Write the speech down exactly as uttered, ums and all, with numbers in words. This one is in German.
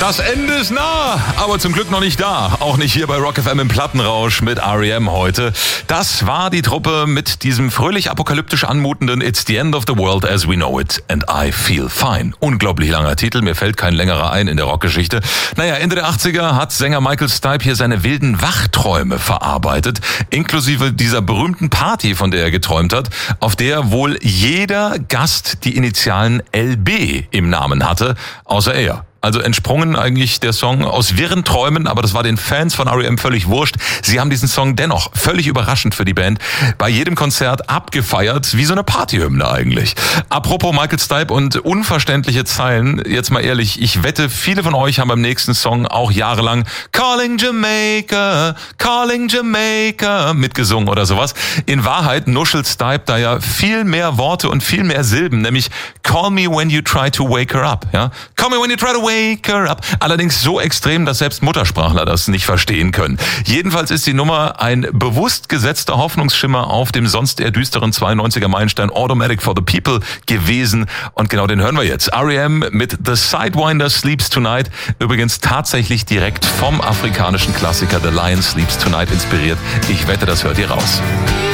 Das Ende ist nah, aber zum Glück noch nicht da. Auch nicht hier bei Rock F M im Plattenrausch mit R E M heute. Das war die Truppe mit diesem fröhlich apokalyptisch anmutenden It's the End of the World as we know it and I feel fine. Unglaublich langer Titel, mir fällt kein längerer ein in der Rockgeschichte. Naja, Ende der achtziger hat Sänger Michael Stipe hier seine wilden Wachträume verarbeitet, inklusive dieser berühmten Party, von der er geträumt hat, auf der wohl jeder Gast die Initialen L B im Namen hatte, außer er. Also entsprungen eigentlich der Song aus wirren Träumen, aber das war den Fans von R E M völlig wurscht. Sie haben diesen Song dennoch völlig überraschend für die Band bei jedem Konzert abgefeiert, wie so eine Partyhymne eigentlich. Apropos Michael Stipe und unverständliche Zeilen, jetzt mal ehrlich, ich wette, viele von euch haben beim nächsten Song auch jahrelang Calling Jamaica, Calling Jamaica mitgesungen oder sowas. In Wahrheit nuschelt Stipe da ja viel mehr Worte und viel mehr Silben, nämlich Call me when you try to wake her up. Ja? Call me when you try to wake Wake her up. Allerdings so extrem, dass selbst Muttersprachler das nicht verstehen können. Jedenfalls ist die Nummer ein bewusst gesetzter Hoffnungsschimmer auf dem sonst eher düsteren zweiundneunziger Meilenstein Automatic for the People gewesen. Und genau den hören wir jetzt. R E M mit The Sidewinder Sleeps Tonight. Übrigens tatsächlich direkt vom afrikanischen Klassiker The Lion Sleeps Tonight inspiriert. Ich wette, das hört ihr raus.